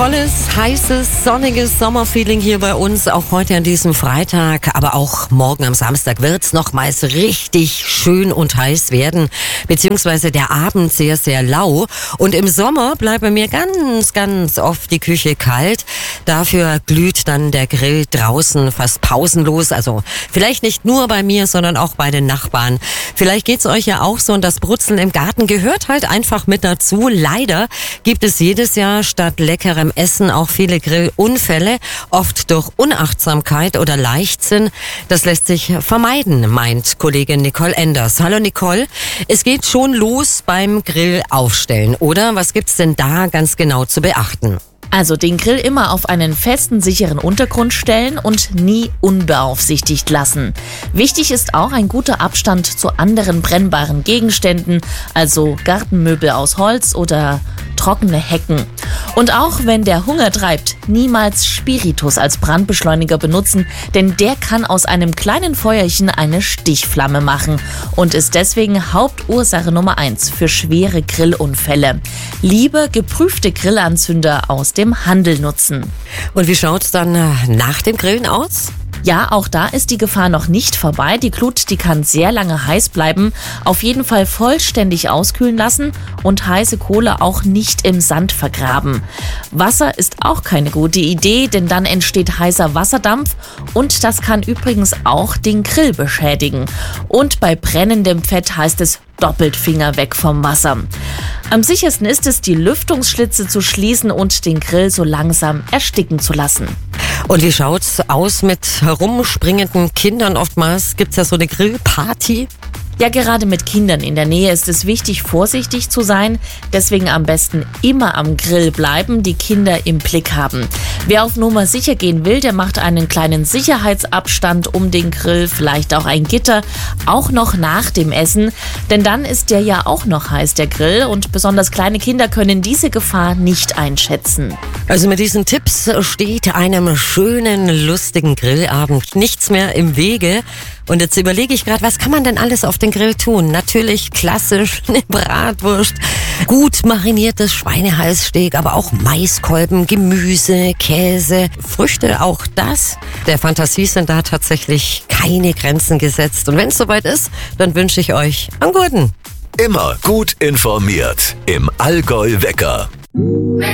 Tolles, heißes, sonniges Sommerfeeling hier bei uns, auch heute an diesem Freitag, aber auch morgen am Samstag wird's nochmals richtig schön und heiß werden, beziehungsweise der Abend sehr, sehr lau. Und im Sommer bleibt bei mir ganz oft die Küche kalt. Dafür glüht dann der Grill draußen fast pausenlos, also vielleicht nicht nur bei mir, sondern auch bei den Nachbarn. Vielleicht geht's euch ja auch so und das Brutzeln im Garten gehört halt einfach mit dazu. Leider gibt es jedes Jahr statt leckerem Essen auch viele Grillunfälle, oft durch Unachtsamkeit oder Leichtsinn. Das lässt sich vermeiden, meint Kollegin Nicole Enders. Hallo Nicole, es geht schon los beim Grillaufstellen, oder? Was gibt's denn da ganz genau zu beachten? Also den Grill immer auf einen festen, sicheren Untergrund stellen und nie unbeaufsichtigt lassen. Wichtig ist auch ein guter Abstand zu anderen brennbaren Gegenständen, also Gartenmöbel aus Holz oder trockene Hecken. Und auch wenn der Hunger treibt, niemals Spiritus als Brandbeschleuniger benutzen, denn der kann aus einem kleinen Feuerchen eine Stichflamme machen und ist deswegen Hauptursache Nummer 1 für schwere Grillunfälle. Lieber geprüfte Grillanzünder aus dem Handel nutzen. Und wie schaut's dann nach dem Grillen aus? Ja, auch da ist die Gefahr noch nicht vorbei. Die Glut, die kann sehr lange heiß bleiben. Auf jeden Fall vollständig auskühlen lassen und heiße Kohle auch nicht im Sand vergraben. Wasser ist auch keine gute Idee, denn dann entsteht heißer Wasserdampf und das kann übrigens auch den Grill beschädigen. Und bei brennendem Fett heißt es doppelt Finger weg vom Wasser. Am sichersten ist es, die Lüftungsschlitze zu schließen und den Grill so langsam ersticken zu lassen. Und wie schaut's aus mit herumspringenden Kindern? Oftmals gibt's ja so eine Grillparty. Ja, gerade mit Kindern in der Nähe ist es wichtig, vorsichtig zu sein. Deswegen am besten immer am Grill bleiben, die Kinder im Blick haben. Wer auf Nummer sicher gehen will, der macht einen kleinen Sicherheitsabstand um den Grill, vielleicht auch ein Gitter, auch noch nach dem Essen. Denn dann ist der ja auch noch heiß, der Grill. Und besonders kleine Kinder können diese Gefahr nicht einschätzen. Also mit diesen Tipps steht einem schönen, lustigen Grillabend nichts mehr im Wege. Und jetzt überlege ich gerade, was kann man denn alles auf den Grill tun? Natürlich klassisch eine Bratwurst, gut mariniertes Schweinehalssteak, aber auch Maiskolben, Gemüse, Käse, Früchte, auch das. Der Fantasie sind da tatsächlich keine Grenzen gesetzt. Und wenn es soweit ist, dann wünsche ich euch einen guten. Immer gut informiert im Allgäu Wecker.